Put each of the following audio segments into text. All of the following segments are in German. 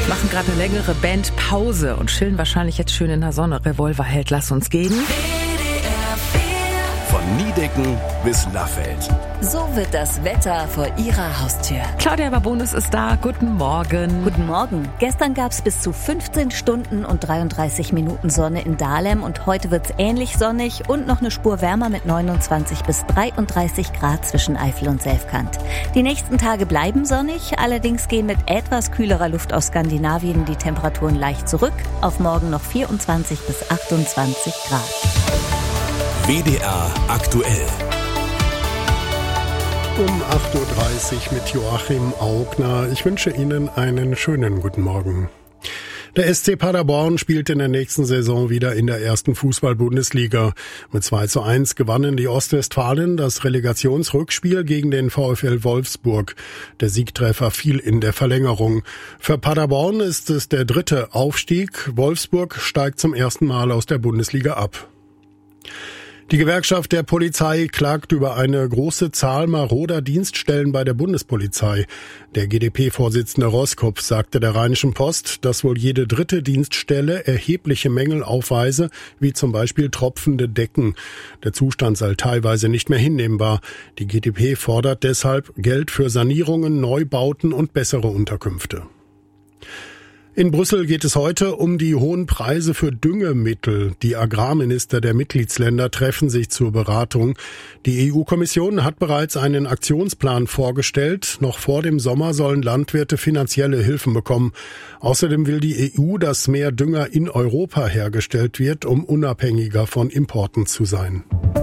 Machen gerade eine längere Bandpause und chillen wahrscheinlich jetzt schön in der Sonne. Revolverheld, lass uns gehen. Von Niedecken bis Laffeldt. So wird das Wetter vor Ihrer Haustür. Claudia Babonis ist da. Guten Morgen. Guten Morgen. Gestern gab es bis zu 15 Stunden und 33 Minuten Sonne in Dahlem und heute wird es ähnlich sonnig und noch eine Spur wärmer mit 29 bis 33 Grad zwischen Eifel und Selfkant. Die nächsten Tage bleiben sonnig, allerdings gehen mit etwas kühlerer Luft aus Skandinavien die Temperaturen leicht zurück. Auf morgen noch 24 bis 28 Grad. WDR aktuell. Um 8.30 Uhr mit Joachim Augner. Ich wünsche Ihnen einen schönen guten Morgen. Der SC Paderborn spielt in der nächsten Saison wieder in der ersten Fußball-Bundesliga. Mit 2:1 gewannen die Ostwestfalen das Relegationsrückspiel gegen den VfL Wolfsburg. Der Siegtreffer fiel in der Verlängerung. Für Paderborn ist es der dritte Aufstieg. Wolfsburg steigt zum ersten Mal aus der Bundesliga ab. Die Gewerkschaft der Polizei klagt über eine große Zahl maroder Dienststellen bei der Bundespolizei. Der GdP-Vorsitzende Roskopf sagte der Rheinischen Post, dass wohl jede dritte Dienststelle erhebliche Mängel aufweise, wie zum Beispiel tropfende Decken. Der Zustand sei teilweise nicht mehr hinnehmbar. Die GdP fordert deshalb Geld für Sanierungen, Neubauten und bessere Unterkünfte. In Brüssel geht es heute um die hohen Preise für Düngemittel. Die Agrarminister der Mitgliedsländer treffen sich zur Beratung. Die EU-Kommission hat bereits einen Aktionsplan vorgestellt. Noch vor dem Sommer sollen Landwirte finanzielle Hilfen bekommen. Außerdem will die EU, dass mehr Dünger in Europa hergestellt wird, um unabhängiger von Importen zu sein.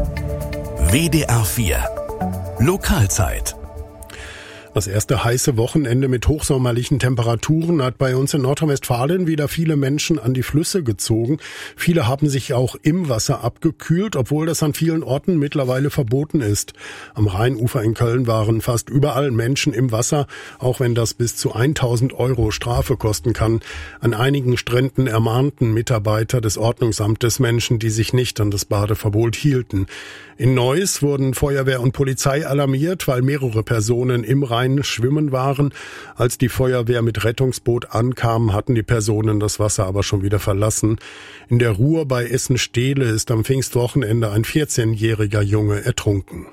WDR 4 Lokalzeit. Das erste heiße Wochenende mit hochsommerlichen Temperaturen hat bei uns in Nordrhein-Westfalen wieder viele Menschen an die Flüsse gezogen. Viele haben sich auch im Wasser abgekühlt, obwohl das an vielen Orten mittlerweile verboten ist. Am Rheinufer in Köln waren fast überall Menschen im Wasser, auch wenn das bis zu 1.000 € Strafe kosten kann. An einigen Stränden ermahnten Mitarbeiter des Ordnungsamtes Menschen, die sich nicht an das Badeverbot hielten. In Neuss wurden Feuerwehr und Polizei alarmiert, weil mehrere Personen im Rhein schwimmen waren. Als die Feuerwehr mit Rettungsboot ankam, hatten die Personen das Wasser aber schon wieder verlassen. In der Ruhr bei Essen-Stehle ist am Pfingstwochenende ein 14-jähriger Junge ertrunken.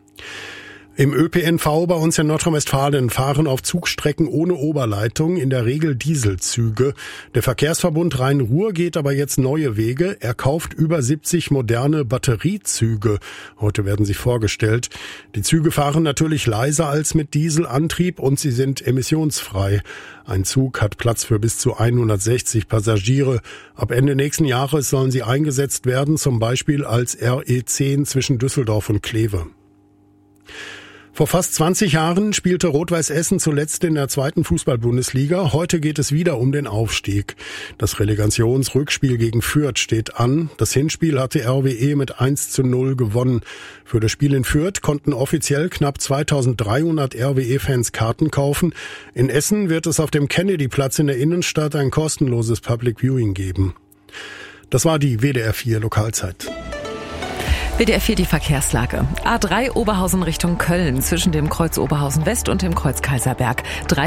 Im ÖPNV bei uns in Nordrhein-Westfalen fahren auf Zugstrecken ohne Oberleitung in der Regel Dieselzüge. Der Verkehrsverbund Rhein-Ruhr geht aber jetzt neue Wege. Er kauft über 70 moderne Batteriezüge. Heute werden sie vorgestellt. Die Züge fahren natürlich leiser als mit Dieselantrieb und sie sind emissionsfrei. Ein Zug hat Platz für bis zu 160 Passagiere. Ab Ende nächsten Jahres sollen sie eingesetzt werden, zum Beispiel als RE10 zwischen Düsseldorf und Kleve. Vor fast 20 Jahren spielte Rot-Weiß Essen zuletzt in der zweiten Fußball-Bundesliga. Heute geht es wieder um den Aufstieg. Das Relegationsrückspiel gegen Fürth steht an. Das Hinspiel hatte RWE mit 1:0 gewonnen. Für das Spiel in Fürth konnten offiziell knapp 2.300 RWE-Fans Karten kaufen. In Essen wird es auf dem Kennedy-Platz in der Innenstadt ein kostenloses Public Viewing geben. Das war die WDR 4 Lokalzeit. WDR 4 die Verkehrslage. A3 Oberhausen Richtung Köln zwischen dem Kreuz Oberhausen West und dem Kreuz Kaiserberg.